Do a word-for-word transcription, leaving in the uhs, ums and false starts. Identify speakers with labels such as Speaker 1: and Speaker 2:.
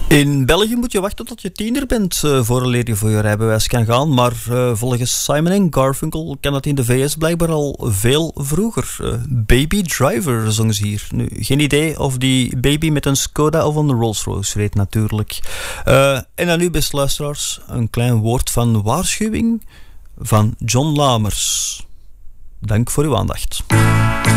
Speaker 1: In België moet je wachten tot je tiener bent uh, vooraleer je voor je rijbewijs kan gaan. Maar uh, volgens Simon en Garfunkel kan dat in de V S blijkbaar al veel vroeger. Uh, Baby Driver zongen ze hier. Nu, geen idee of die baby met een Skoda of een Rolls Royce reed natuurlijk. Uh, en dan nu, beste luisteraars, een klein woord van waarschuwing van John Lamers. Dank voor uw aandacht.